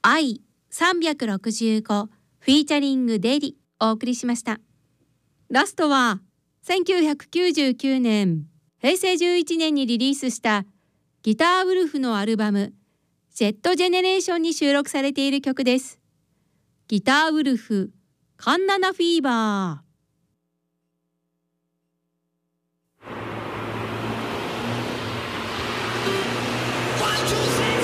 愛365フィーチャリングデリお送りしました。ラストは1999年、平成11年にリリースしたギターウルフのアルバムジェットジェネレーションに収録されている曲です。ギターウルフカンナナフィーバー。